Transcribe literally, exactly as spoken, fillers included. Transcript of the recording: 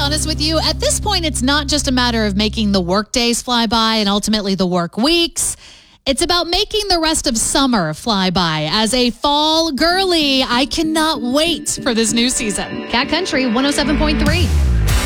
honest with you, at this point, it's not just a matter of making the work days fly by and ultimately the work weeks. It's about making the rest of summer fly by. As a fall girly, I cannot wait for this new season. Cat Country one oh seven point three.